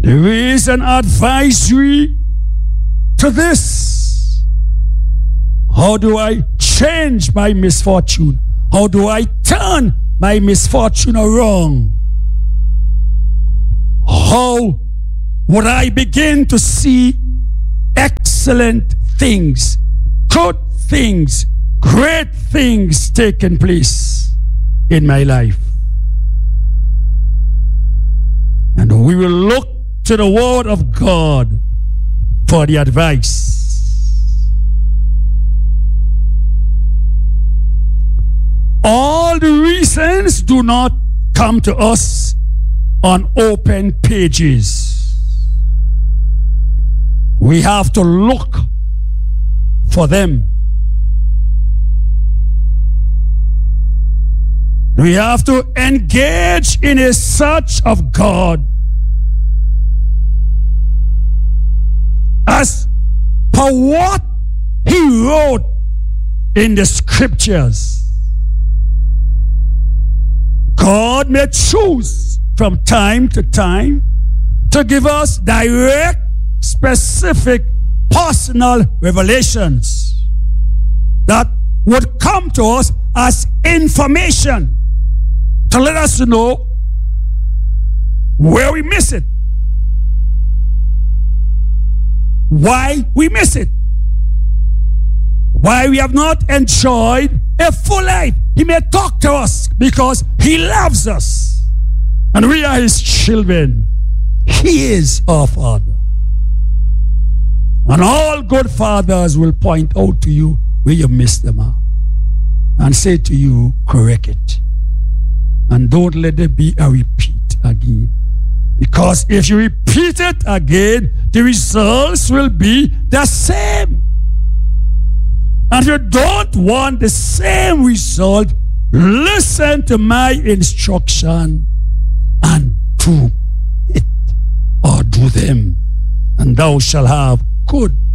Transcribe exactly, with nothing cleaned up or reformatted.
There is an advisory to this. How do I change my misfortune? How do I turn my misfortune around? How would I begin to see excellent things, good things, great things taking place in my life? And we will look to the Word of God for the advice. All the reasons do not come to us on open pages. We have to look for them. We have to engage in a search of God as per what He wrote in the scriptures. God may choose from time to time to give us direct, specific, personal revelations that would come to us as information to let us know where we miss it, why we miss it, why we have not enjoyed a full life. He may talk to us because He loves us and we are His children. He is our Father. And all good fathers will point out to you where you missed them out and say to you, correct it. And don't let there be a repeat again. Because if you repeat it again, the results will be the same. And if you don't want the same result, listen to my instruction and do it, or do them, and thou shalt have good